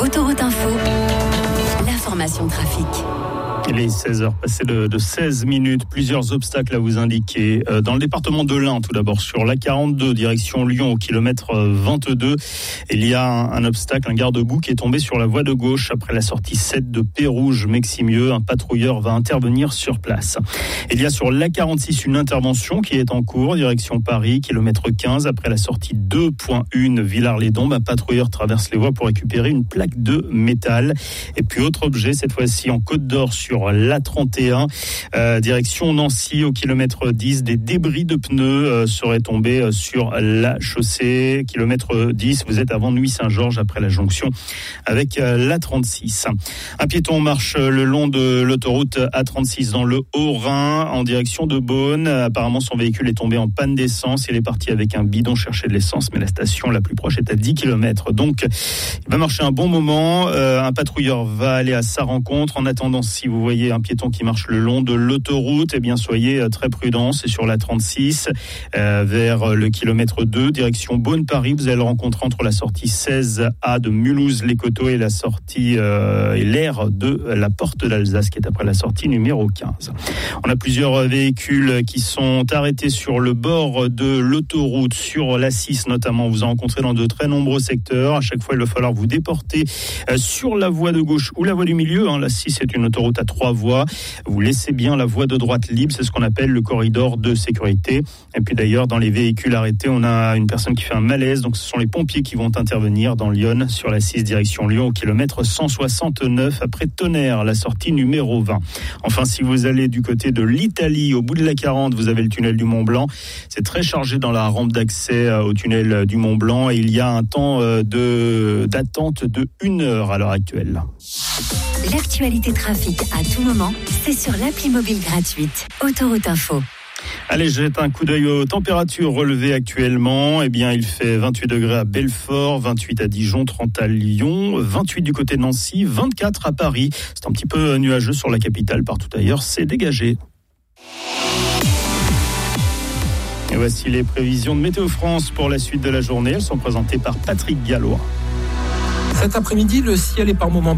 Autoroute Info, l'information trafic. Il est 16h, passé de 16 minutes, plusieurs obstacles à vous indiquer. Dans le département de l'Ain, tout d'abord, sur l'A42, direction Lyon, au kilomètre 22, il y a un obstacle, un garde-boue qui est tombé sur la voie de gauche après la sortie 7 de Pérouge, Meximieux. Un patrouilleur va intervenir sur place. Il y a sur l'A46 une intervention qui est en cours, direction Paris, kilomètre 15, après la sortie 2.1 Villars-les-Dombes. Un patrouilleur traverse les voies pour récupérer une plaque de métal. Et puis autre objet, cette fois-ci en Côte d'Or, sur l'A31, direction Nancy, au kilomètre 10, des débris de pneus seraient tombés sur la chaussée. Kilomètre 10, vous êtes avant Nuit-Saint-Georges, après la jonction avec l'A36. Un piéton marche le long de l'autoroute A36 dans le Haut-Rhin, en direction de Beaune. Apparemment, son véhicule est tombé en panne d'essence. Il est parti avec un bidon chercher de l'essence, mais la station la plus proche est à 10 km. Donc, il va marcher un bon moment. Un patrouilleur va aller à sa rencontre. En attendant, si vous voyez un piéton qui marche le long de l'autoroute, eh bien soyez très prudents. C'est sur la 36 vers le kilomètre 2, direction Beaune-Paris. Vous allez le rencontrer entre la sortie 16A de Mulhouse-les-Coteaux et la sortie et l'aire de la Porte d'Alsace, qui est après la sortie numéro 15. On a plusieurs véhicules qui sont arrêtés sur le bord de l'autoroute, sur la 6 notamment. Vous en rencontrez dans de très nombreux secteurs. À chaque fois, il va falloir vous déporter sur la voie de gauche ou la voie du milieu. La 6 est une autoroute à 3 voies. Vous laissez bien la voie de droite libre, c'est ce qu'on appelle le corridor de sécurité. Et puis d'ailleurs, dans les véhicules arrêtés, on a une personne qui fait un malaise, donc ce sont les pompiers qui vont intervenir dans Lyon, sur la 6 direction Lyon, au kilomètre 169, après Tonnerre, la sortie numéro 20. Enfin, si vous allez du côté de l'Italie, au bout de la 40, vous avez le tunnel du Mont-Blanc. C'est très chargé dans la rampe d'accès au tunnel du Mont-Blanc, et il y a un temps d'attente de 1 heure à l'heure actuelle. L'actualité trafic à tout moment, c'est sur l'appli mobile gratuite Autoroute Info. Allez, je jette un coup d'œil aux températures relevées actuellement. Eh bien, il fait 28 degrés à Belfort, 28 à Dijon, 30 à Lyon, 28 du côté de Nancy, 24 à Paris. C'est un petit peu nuageux sur la capitale, partout ailleurs, c'est dégagé. Et voici les prévisions de Météo France pour la suite de la journée. Elles sont présentées par Patrick Gallois. Cet après-midi, le ciel est par moments